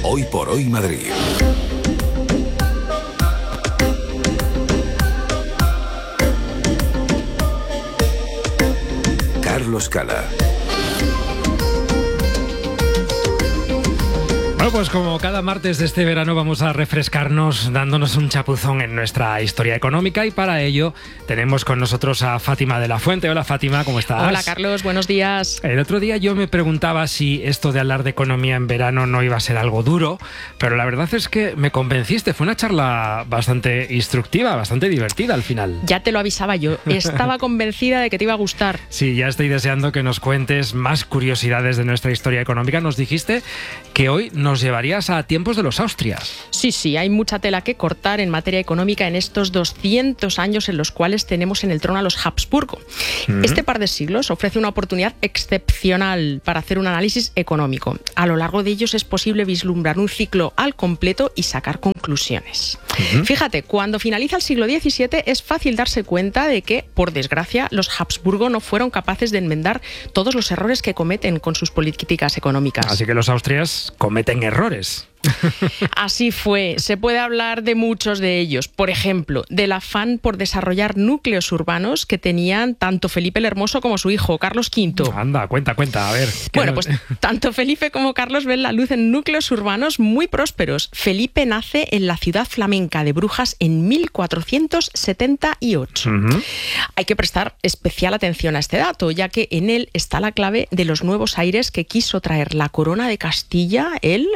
Hoy por hoy Madrid. Carlos Cala. Bueno, pues como cada martes de este verano vamos a refrescarnos dándonos un chapuzón en nuestra historia económica, y para ello tenemos con nosotros a Fátima de la Fuente. Hola Fátima, ¿cómo estás? Hola Carlos, buenos días. El otro día yo me preguntaba si esto de hablar de economía en verano no iba a ser algo duro, pero la verdad es que me convenciste. Fue una charla bastante instructiva, bastante divertida al final. Ya te lo avisaba yo, estaba convencida de que te iba a gustar. Sí, ya estoy deseando que nos cuentes más curiosidades de nuestra historia económica. Nos dijiste que hoy nos llevarías a tiempos de los Austrias. Sí, hay mucha tela que cortar en materia económica en estos 200 años en los cuales tenemos en el trono a los Habsburgo. Este par de siglos ofrece una oportunidad excepcional para hacer un análisis económico. A lo largo de ellos es posible vislumbrar un ciclo al completo y sacar conclusiones. Fíjate, cuando finaliza el siglo XVII es fácil darse cuenta de que, por desgracia, los Habsburgo no fueron capaces de enmendar todos los errores que cometen con sus políticas económicas. Así que los Austrias cometen errores. Así fue. Se puede hablar de muchos de ellos. Por ejemplo, del afán por desarrollar núcleos urbanos que tenían tanto Felipe el Hermoso como su hijo, Carlos V. Anda, cuenta, a ver. Bueno, pues tanto Felipe como Carlos ven la luz en núcleos urbanos muy prósperos. Felipe nace en la ciudad flamenca de Brujas en 1478. Hay que prestar especial atención a este dato, ya que en él está la clave de los nuevos aires que quiso traer la corona de Castilla,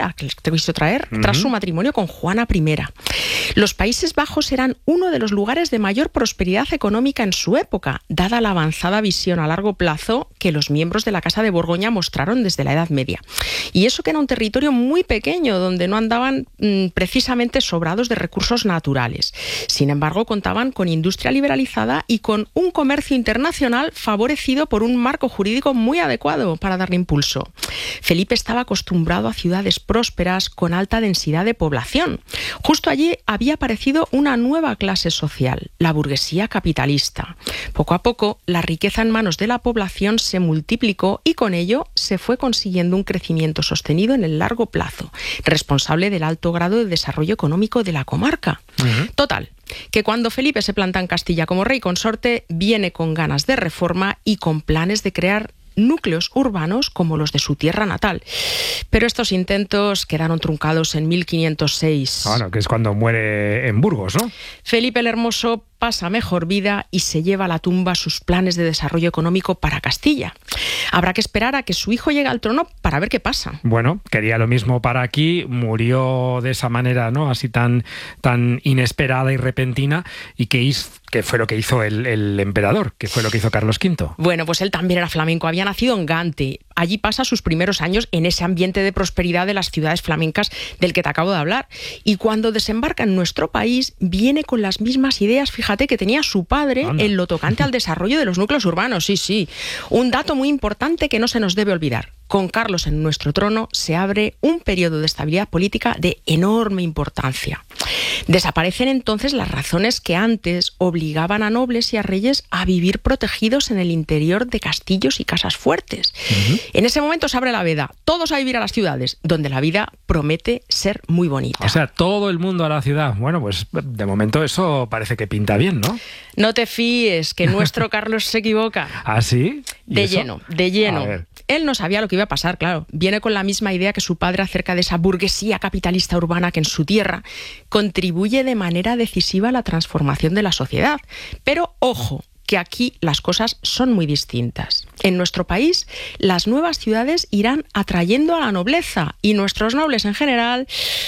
tras su matrimonio con Juana I. Los Países Bajos eran uno de los lugares de mayor prosperidad económica en su época, dada la avanzada visión a largo plazo que los miembros de la Casa de Borgoña mostraron desde la Edad Media. Y eso que era un territorio muy pequeño, donde no andaban precisamente sobrados de recursos naturales. Sin embargo, contaban con industria liberalizada y con un comercio internacional favorecido por un marco jurídico muy adecuado para darle impulso. Felipe estaba acostumbrado a ciudades prósperas con alta densidad de población. Justo allí había aparecido una nueva clase social, la burguesía capitalista. Poco a poco, la riqueza en manos de la población se multiplicó y con ello se fue consiguiendo un crecimiento sostenido en el largo plazo, responsable del alto grado de desarrollo económico de la comarca. Total, que cuando Felipe se planta en Castilla como rey consorte, viene con ganas de reforma y con planes de crear núcleos urbanos como los de su tierra natal. Pero estos intentos quedaron truncados en 1506. Bueno, que es cuando muere en Burgos, ¿no? Felipe el Hermoso pasa mejor vida y se lleva a la tumba sus planes de desarrollo económico para Castilla. Habrá que esperar a que su hijo llegue al trono para ver qué pasa. Bueno, quería lo mismo para aquí, murió de esa manera, ¿no? Así tan inesperada y repentina, y que fue lo que hizo el emperador, que fue lo que hizo Carlos V. Bueno, pues él también era flamenco, había nacido en Gante. Allí pasa sus primeros años en ese ambiente de prosperidad de las ciudades flamencas del que te acabo de hablar. Y cuando desembarca en nuestro país, viene con las mismas ideas, fíjate, que tenía su padre en lo tocante al desarrollo de los núcleos urbanos. Sí. Un dato muy importante que no se nos debe olvidar. Con Carlos en nuestro trono se abre un periodo de estabilidad política de enorme importancia. Desaparecen entonces las razones que antes obligaban a nobles y a reyes a vivir protegidos en el interior de castillos y casas fuertes. En ese momento se abre la veda, todos a vivir a las ciudades, donde la vida promete ser muy bonita. O sea, todo el mundo a la ciudad. Bueno, pues de momento eso parece que pinta bien, ¿no? No te fíes, que nuestro Carlos se equivoca. ¿Ah, sí? De lleno. A ver. Él no sabía lo que iba a pasar, claro. Viene con la misma idea que su padre acerca de esa burguesía capitalista urbana que en su tierra contribuye de manera decisiva a la transformación de la sociedad. Pero, ojo, que aquí las cosas son muy distintas. En nuestro país, las nuevas ciudades irán atrayendo a la nobleza y nuestros nobles en general,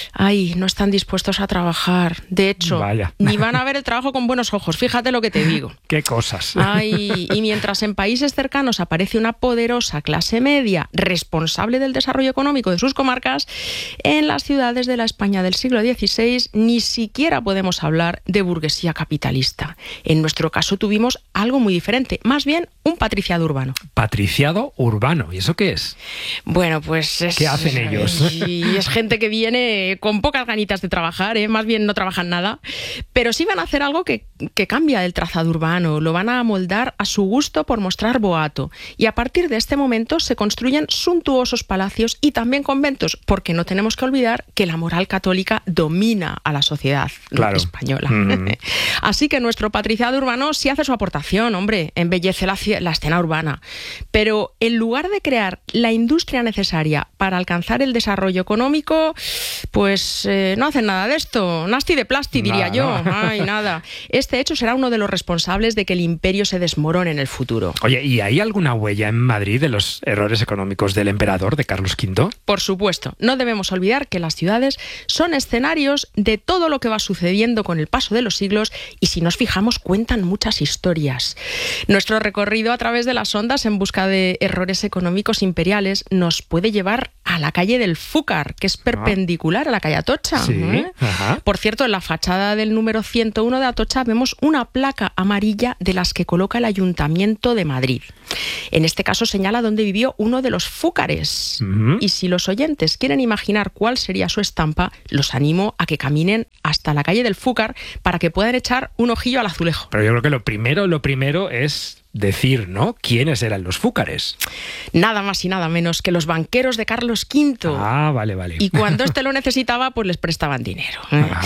no están dispuestos a trabajar. De hecho, ni van a ver el trabajo con buenos ojos. Fíjate lo que te digo. ¡Qué cosas! Y mientras en países cercanos aparece una poderosa clase media responsable del desarrollo económico de sus comarcas, en las ciudades de la España del siglo XVI ni siquiera podemos hablar de burguesía capitalista. En nuestro caso tuvimos algo muy diferente, más bien un patriciado urbano. Patriciado urbano, ¿y eso qué es? Bueno, pues ¿Qué hacen ellos? Y es gente que viene con pocas ganitas de trabajar, más bien no trabajan nada, pero sí van a hacer algo que cambia el trazado urbano, lo van a amoldar a su gusto por mostrar boato, y a partir de este momento se construyen suntuosos palacios y también conventos, porque no tenemos que olvidar que la moral católica domina a la sociedad española. Así que nuestro patriciado urbano sí hace su aportación, hombre, embellece la escena urbana, pero en lugar de crear la industria necesaria para alcanzar el desarrollo económico, pues no hacen nada de esto, nasti de plasti, diría yo. Ay, nada. Este hecho será uno de los responsables de que el imperio se desmorone en el futuro. Oye, ¿y hay alguna huella en Madrid de los errores económicos del emperador, de Carlos V? Por supuesto, no debemos olvidar que las ciudades son escenarios de todo lo que va sucediendo con el paso de los siglos y, si nos fijamos, cuentan muchas historias. Nuestro recorrido a través de las ondas en busca de errores económicos imperiales nos puede llevar a la calle del Fúcar, que es perpendicular a la calle Atocha. Sí. Por cierto, en la fachada del número 101 de Atocha vemos una placa amarilla de las que coloca el Ayuntamiento de Madrid. En este caso señala dónde vivió uno de los fúcares. Y si los oyentes quieren imaginar cuál sería su estampa, los animo a que caminen hasta la calle del Fúcar para que puedan echar un ojillo al azulejo. Pero yo creo que lo primero es decir, ¿no?, quiénes eran los fúcares. Nada más y nada menos que los banqueros de Carlos V. Ah, vale. Y cuando éste lo necesitaba, pues les prestaban dinero.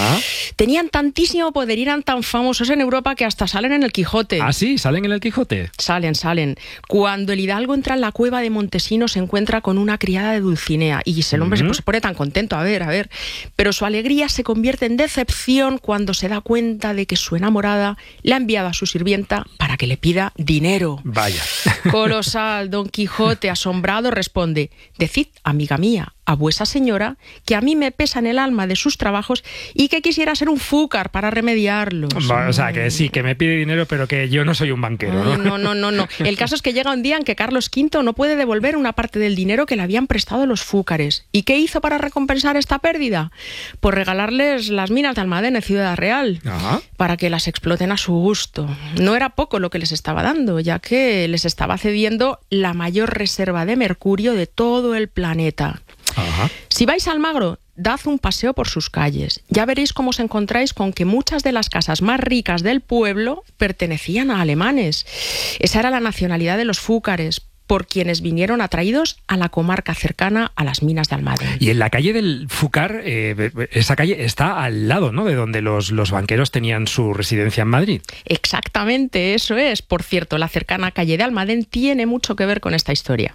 Tenían tantísimo poder y eran tan famosos en Europa que hasta salen en el Quijote. ¿Ah, sí? ¿Salen en el Quijote? Salen. Cuando el hidalgo entra en la cueva de Montesinos se encuentra con una criada de Dulcinea y el hombre se pone tan contento, a ver. Pero su alegría se convierte en decepción cuando se da cuenta de que su enamorada le ha enviado a su sirvienta para que le pida dinero. Vaya. Colosal, Don Quijote, asombrado, responde: decid, amiga mía, a vuesa señora que a mí me pesa en el alma de sus trabajos y que quisiera ser un fúcar para remediarlos. O sea, que sí, que me pide dinero, pero que yo no soy un banquero, ¿no? No. El caso es que llega un día en que Carlos V no puede devolver una parte del dinero que le habían prestado los fúcares. ¿Y qué hizo para recompensar esta pérdida? Pues regalarles las minas de Almadén en Ciudad Real, para que las exploten a su gusto. No era poco lo que les estaba dando, ya que les estaba cediendo la mayor reserva de mercurio de todo el planeta. Si vais a Almagro, dad un paseo por sus calles. Ya veréis cómo os encontráis con que muchas de las casas más ricas del pueblo pertenecían a alemanes. Esa era la nacionalidad de los fúcares, por quienes vinieron atraídos a la comarca cercana a las minas de Almadén. Y en la calle del Fúcar, esa calle está al lado, ¿no?, de donde los banqueros tenían su residencia en Madrid. Exactamente, eso es. Por cierto, la cercana calle de Almadén tiene mucho que ver con esta historia.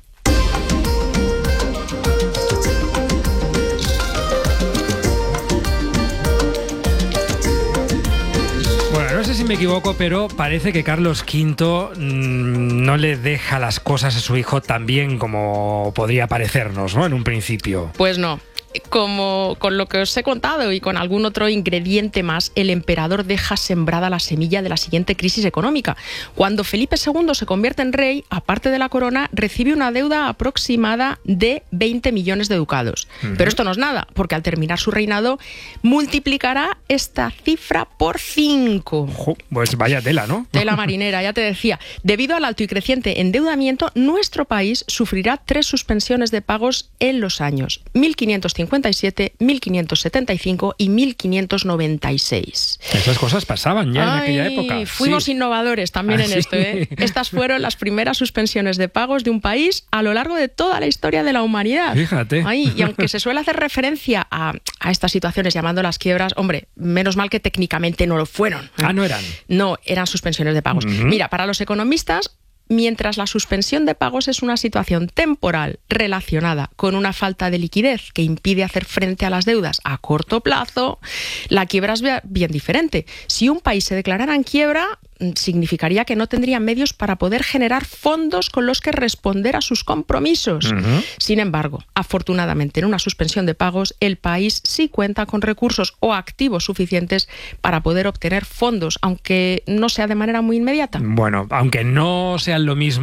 No sé si me equivoco, pero parece que Carlos V no le deja las cosas a su hijo tan bien como podría parecernos, ¿no?, en un principio. Pues no. Como con lo que os he contado y con algún otro ingrediente más, el emperador deja sembrada la semilla de la siguiente crisis económica. Cuando Felipe II se convierte en rey, aparte de la corona, recibe una deuda aproximada de 20 millones de ducados. Pero esto no es nada, porque al terminar su reinado multiplicará esta cifra por 5. Pues vaya tela, ¿no? Tela marinera, ya te decía. Debido al alto y creciente endeudamiento, nuestro país sufrirá 3 suspensiones de pagos en los años 1557, 1575 y 1596. Esas cosas pasaban ya en aquella época. Fuimos innovadores también en esto, ¿eh? Estas fueron las primeras suspensiones de pagos de un país a lo largo de toda la historia de la humanidad. Fíjate. Y aunque se suele hacer referencia a estas situaciones llamándolas quiebras, hombre, menos mal que técnicamente no lo fueron. ¿No eran? No, eran suspensiones de pagos. Mira, para los economistas, mientras la suspensión de pagos es una situación temporal relacionada con una falta de liquidez que impide hacer frente a las deudas a corto plazo, la quiebra es bien diferente. Si un país se declarara en quiebra, significaría que no tendría medios para poder generar fondos con los que responder a sus compromisos. Sin embargo, afortunadamente, en una suspensión de pagos, el país sí cuenta con recursos o activos suficientes para poder obtener fondos, aunque no sea de manera muy inmediata. Bueno, aunque no sean lo mismo,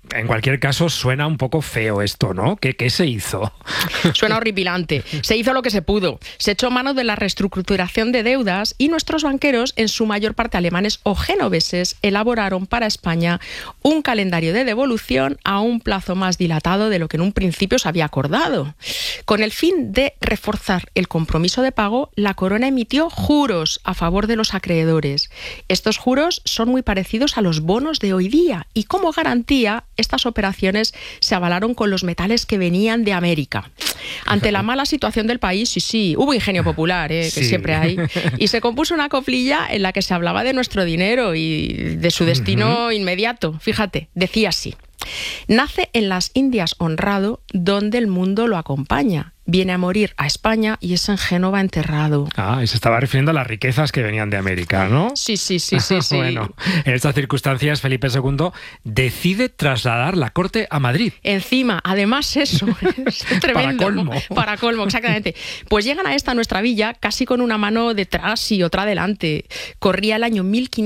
en cualquier caso suena un poco feo esto, ¿no? ¿Qué se hizo? Suena horripilante. Se hizo lo que se pudo. Se echó mano de la reestructuración de deudas y nuestros banqueros, en su mayor parte alemanes o genoveses, elaboraron para España un calendario de devolución a un plazo más dilatado de lo que en un principio se había acordado. Con el fin de reforzar el compromiso de pago, la Corona emitió juros a favor de los acreedores. Estos juros son muy parecidos a los bonos de hoy día y como garantía estas operaciones se avalaron con los metales que venían de América. Ante la mala situación del país, sí, hubo ingenio popular, que siempre hay, y se compuso una coplilla en la que se hablaba de nuestro dinero y de su destino inmediato. Fíjate, decía así: nace en las Indias honrado, donde el mundo lo acompaña. Viene a morir a España y es en Génova enterrado. Y se estaba refiriendo a las riquezas que venían de América, ¿no? Sí. Bueno, en estas circunstancias Felipe II decide trasladar la corte a Madrid. Encima, además eso, es tremendo. Para colmo, exactamente. Pues llegan a esta nuestra villa casi con una mano detrás y otra delante. Corría el año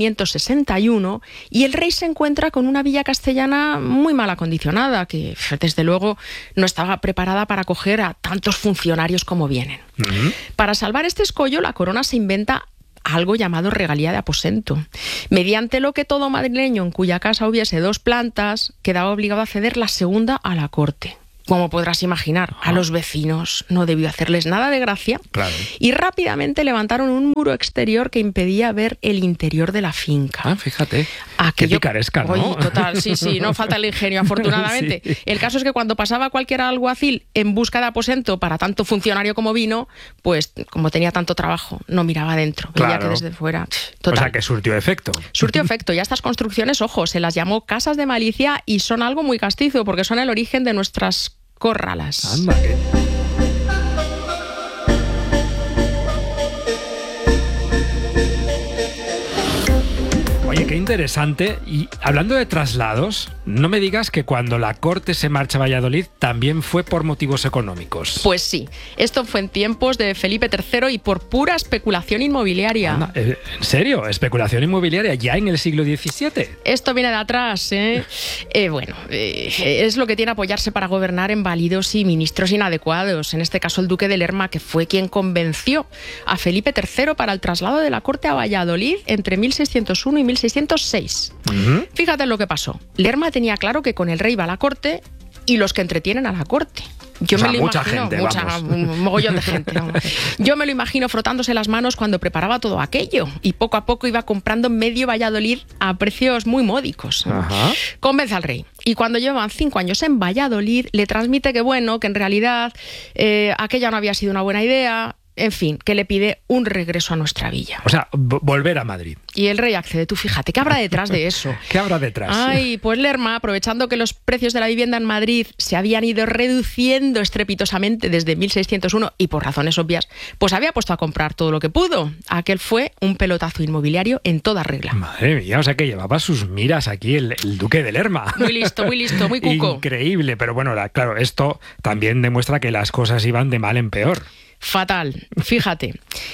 1561 y el rey se encuentra con una villa castellana muy mal acondicionada, que desde luego no estaba preparada para acoger a tantos funcionarios como vienen. Para salvar este escollo, la Corona se inventa algo llamado regalía de aposento, mediante lo que todo madrileño en cuya casa hubiese 2 plantas quedaba obligado a ceder la segunda a la corte. Como podrás imaginar, a los vecinos no debió hacerles nada de gracia. Claro. Y rápidamente levantaron un muro exterior que impedía ver el interior de la finca. Fíjate. Qué picaresca, ¿no? Oye, total, sí, no falta el ingenio, afortunadamente. Sí. El caso es que cuando pasaba cualquier alguacil en busca de aposento para tanto funcionario como vino, pues como tenía tanto trabajo, no miraba adentro, veía que desde fuera. Total. O sea, que surtió efecto. Surtió efecto. Ya estas construcciones, ojo, se las llamó casas de malicia y son algo muy castizo porque son el origen de nuestras corralas. Anda, ¿qué? Oye, qué interesante. Y hablando de traslados, no me digas que cuando la corte se marcha a Valladolid también fue por motivos económicos. Pues sí, esto fue en tiempos de Felipe III y por pura especulación inmobiliaria. Anda, ¿en serio? ¿Especulación inmobiliaria ya en el siglo XVII? Esto viene de atrás, ¿eh? Es lo que tiene apoyarse para gobernar en válidos y ministros inadecuados. En este caso el duque de Lerma, que fue quien convenció a Felipe III para el traslado de la corte a Valladolid entre 1601 y 1606. Fíjate en lo que pasó. Lerma tenía claro que con el rey va a la corte y los que entretienen a la corte. Mucha gente, un mogollón de gente. Yo me lo imagino frotándose las manos cuando preparaba todo aquello y poco a poco iba comprando medio Valladolid a precios muy módicos. Convence al rey y cuando llevan 5 años en Valladolid le transmite que en realidad aquella no había sido una buena idea. En fin, que le pide un regreso a nuestra villa. O sea, volver a Madrid. Y el rey accede. Tú fíjate, ¿qué habrá detrás de eso? ¿Qué habrá detrás? Pues Lerma, aprovechando que los precios de la vivienda en Madrid se habían ido reduciendo estrepitosamente desde 1601 y por razones obvias, pues había puesto a comprar todo lo que pudo. Aquel fue un pelotazo inmobiliario en toda regla. Madre mía, o sea que llevaba sus miras aquí el duque de Lerma. Muy listo, muy cuco. Increíble, pero bueno, claro, esto también demuestra que las cosas iban de mal en peor. Fatal, fíjate.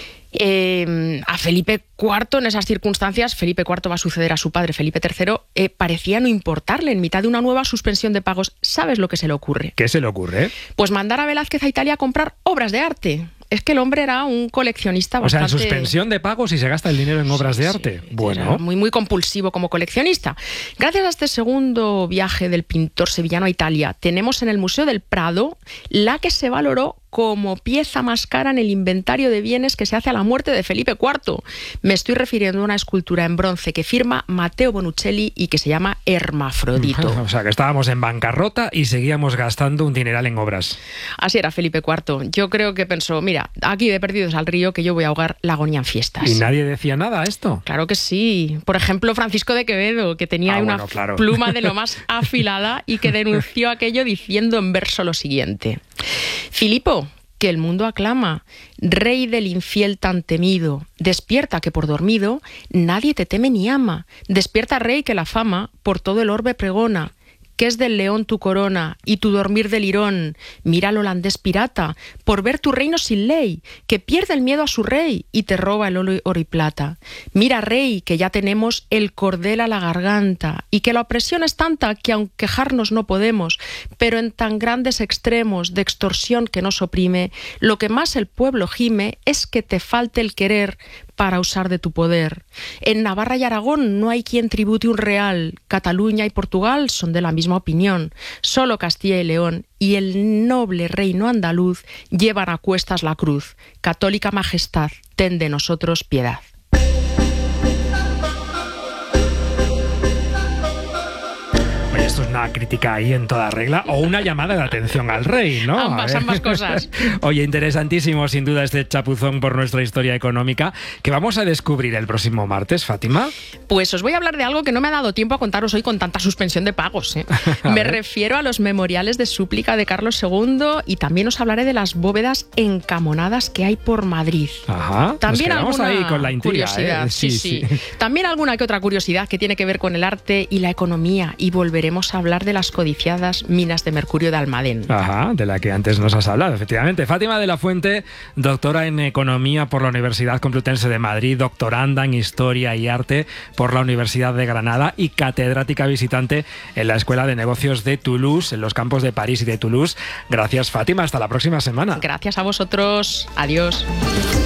A Felipe IV, en esas circunstancias, Felipe IV va a suceder a su padre, Felipe III, parecía no importarle. En mitad de una nueva suspensión de pagos, ¿sabes lo que se le ocurre? ¿Qué se le ocurre? Pues mandar a Velázquez a Italia a comprar obras de arte. Es que el hombre era un coleccionista bastante... O sea, en suspensión de pagos y se gasta el dinero en obras de arte. Bueno. Era muy compulsivo como coleccionista. Gracias a este segundo viaje del pintor sevillano a Italia, tenemos en el Museo del Prado la que se valoró como pieza más cara en el inventario de bienes que se hace a la muerte de Felipe IV. Me estoy refiriendo a una escultura en bronce que firma Matteo Bonuccelli y que se llama Hermafrodito. O sea, que estábamos en bancarrota y seguíamos gastando un dineral en obras. Así era Felipe IV. Yo creo que pensó, mira, aquí de perdidos al río que yo voy a ahogar la agonía en fiestas. ¿Y nadie decía nada a esto? Claro que sí. Por ejemplo, Francisco de Quevedo, que tenía pluma de lo más afilada y que denunció aquello diciendo en verso lo siguiente: Filipo, que el mundo aclama, rey del infiel tan temido, despierta que por dormido nadie te teme ni ama, despierta rey que la fama por todo el orbe pregona, que es del león tu corona y tu dormir del lirón. Mira al holandés pirata, por ver tu reino sin ley, que pierde el miedo a su rey y te roba el oro y plata. Mira, rey, que ya tenemos el cordel a la garganta y que la opresión es tanta que aun quejarnos no podemos, pero en tan grandes extremos de extorsión que nos oprime, lo que más el pueblo gime es que te falte el querer para usar de tu poder. En Navarra y Aragón no hay quien tribute un real. Cataluña y Portugal son de la misma opinión. Solo Castilla y León y el noble reino andaluz llevan a cuestas la cruz. Católica majestad, ten de nosotros piedad. Esto es una crítica ahí en toda regla o una llamada de atención al rey, ¿no? Ambas cosas. Oye, interesantísimo sin duda este chapuzón por nuestra historia económica que vamos a descubrir el próximo martes, Fátima. Pues os voy a hablar de algo que no me ha dado tiempo a contaros hoy con tanta suspensión de pagos, ¿eh? Me refiero a los memoriales de súplica de Carlos II y también os hablaré de las bóvedas encamonadas que hay por Madrid. Ajá, también nos quedamos alguna ahí con la intriga, curiosidad, sí. También alguna que otra curiosidad que tiene que ver con el arte y la economía y volveremos a hablar de las codiciadas minas de mercurio de Almadén. Ajá, de la que antes nos has hablado, efectivamente. Fátima de la Fuente, doctora en Economía por la Universidad Complutense de Madrid, doctoranda en Historia y Arte por la Universidad de Granada y catedrática visitante en la Escuela de Negocios de Toulouse, en los campos de París y de Toulouse. Gracias, Fátima. Hasta la próxima semana. Gracias a vosotros. Adiós.